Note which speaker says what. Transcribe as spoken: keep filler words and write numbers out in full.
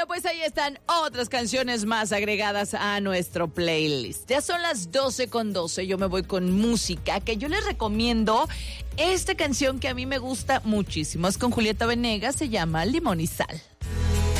Speaker 1: Bueno, pues ahí están otras canciones más agregadas a nuestro playlist. Ya son las doce con doce, yo me voy con música, que yo les recomiendo esta canción que a mí me gusta muchísimo. Es con Julieta Venegas, se llama Limón y Sal.